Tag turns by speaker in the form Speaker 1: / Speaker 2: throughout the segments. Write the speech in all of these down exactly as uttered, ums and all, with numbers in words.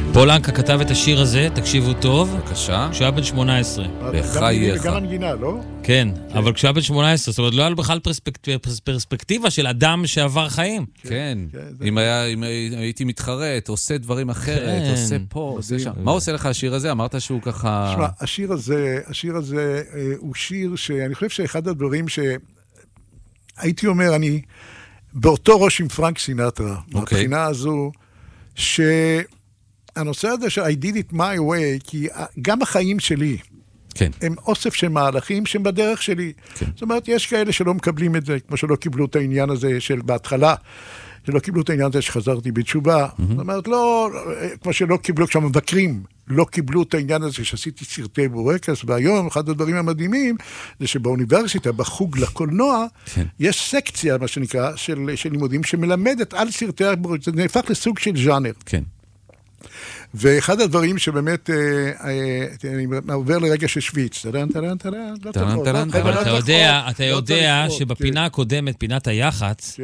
Speaker 1: פולנקה כתב את השיר הזה, תקשיבו טוב.
Speaker 2: בבקשה.
Speaker 1: כשהיה בן שמונה עשרה.
Speaker 2: בחייך.
Speaker 3: גם מנגינה, לא?
Speaker 1: כן, אבל כשהיה בן שמונה עשרה, זאת אומרת, לא היה בכלל פרספקטיבה של אדם שעבר חיים.
Speaker 2: כן, אם הייתי מתחרט, עושה דברים אחרת, עושה פה, עושה שם. מה עושה לך השיר הזה? אמרת שהוא ככה...
Speaker 3: תשמע, השיר הזה, השיר הזה הוא שיר שאני חושב שאחד הדברים שהייתי אומר, אני באותו ראש עם פרנק סינטרה, מבחינה הזו, שהנושא הזה של I did it my way, כי גם החיים שלי,
Speaker 2: כן.
Speaker 3: הם אוסף של מהלכים שהם בדרך שלי.
Speaker 2: כן.
Speaker 3: זאת אומרת, יש כאלה שלא מקבלים את זה, כמו שלא קיבלו את העניין הזה של בהתחלה, שלא קיבלו את העניין הזה שחזרתי בתשובה. Mm-hmm. זאת אומרת, לא, כמו שלא קיבלו, כשהמבקרים לא קיבלו את העניין הזה שעשיתי סרטי בורקס, והיום אחד הדברים המדהימים, זה שבאוניברסיטה, בחוג לקולנוע, כן. יש סקציה, מה שנקרא, של, של לימודים, שמלמדת על סרטי הבורקס, זה נהפך לסוג של ז'אנר.
Speaker 2: כן.
Speaker 3: ואחד הדברים שבאמת, אני עובר לרגע של שוויץ, טרן, טרן, טרן, לא תחרות.
Speaker 1: אבל אתה יודע, אתה יודע שבפינה הקודמת, פינת היח"צ,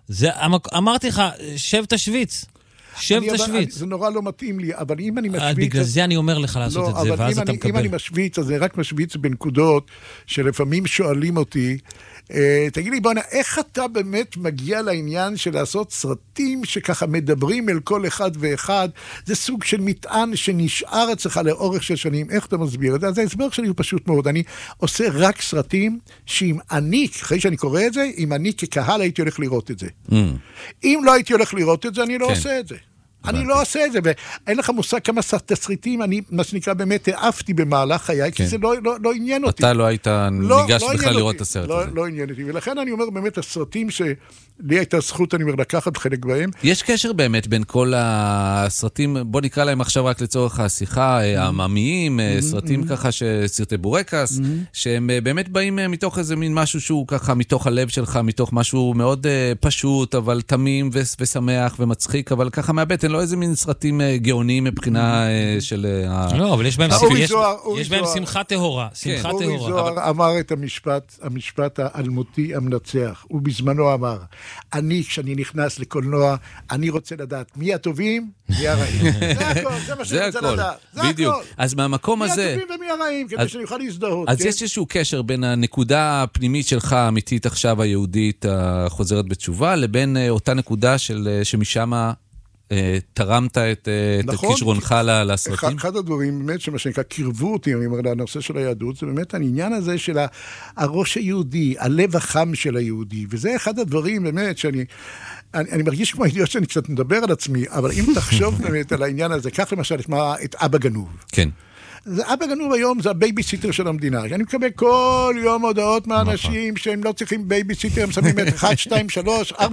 Speaker 1: אמרתי לך, שב את השוויץ. שב את השוויץ.
Speaker 3: זה נורא לא מתאים לי, אבל אם אני משוויץ...
Speaker 1: בגלל זה אני אומר לך לעשות את זה, ואז אתה מקבל.
Speaker 3: אם אני משוויץ, אז זה רק משוויץ בנקודות, שלפעמים שואלים אותי, תגיד לי, בוא'נה, איך אתה באמת מגיע לעניין של לעשות סרטים שככה מדברים אל כל אחד ואחד? זה סוג של מטען שנשאר אצלך לאורך של שנים. איך אתה מסביר את זה? אז ההסבר שלי הוא פשוט מאוד. אני עושה רק סרטים שאם אני, אחרי שאני קורא את זה, אם אני כקהל הייתי הולך לראות את זה. אם לא הייתי הולך לראות את זה, אני לא עושה את זה. אני לא עושה את זה, ואין לך מושג כמה תסריטים, אני, מה שנקרא, באמת העפתי במהלך חיי, כי זה לא, לא, לא עניין אותי.
Speaker 2: אתה לא היית ניגש בכלל לראות את הסרט הזה.
Speaker 3: לא עניין אותי, ולכן אני אומר באמת, הסרטים שלי הייתה זכות, אני אומר, לקחת חלק בהם.
Speaker 2: יש קשר באמת בין כל הסרטים, בוא נקרא להם עכשיו רק לצורך השיחה, העממיים, סרטים ככה, סרטי בורקס, שהם באמת באים מתוך איזה מין משהו שהוא ככה, מתוך הלב שלך, מתוך משהו מאוד פשוט, אבל תמים ושמח ומצחיק, אבל ככה מהבטן, לא איזה מין סרטים גאוניים מבחינה של...
Speaker 1: לא, אבל יש בהם שמחה טהורה.
Speaker 3: אורי זוהר אמר את המשפט, המשפט האלמותי המנצח. הוא בזמנו אמר, אני, כשאני נכנס לקולנוע, אני רוצה לדעת מי הטובים, מי הרעים. זה הכל, זה מה שאני רוצה לדעת.
Speaker 2: בדיוק. אז מהמקום הזה...
Speaker 3: מי הטובים ומי הרעים, כדי שאני אוכל להזדהות.
Speaker 2: אז יש איזשהו קשר בין הנקודה הפנימית שלך, האמיתית עכשיו, היהודית, החוזרת בתשובה, לבין אותה נקודה שמשם תרמת את כישרונך לסרטים?
Speaker 3: אחד הדברים, באמת, שמה שנקרא, קרבו אותי, אני אומר, לנושא של היהדות, זה באמת העניין הזה של הראש היהודי, הלב החם של היהודי, וזה אחד הדברים, באמת, שאני, אני מרגיש כמו אידיוט שאני קצת מדבר על עצמי, אבל אם תחשוב באמת על העניין הזה, קח למשל את אבא גנוב.
Speaker 2: כן.
Speaker 3: אבא גנוב היום זה הבייביסיטר של המדינה. אני מקבל כל יום הודעות מאנשים שהם לא צריכים בייביסיטר, הם שמים את אחת, שתיים, שלוש, ארבע,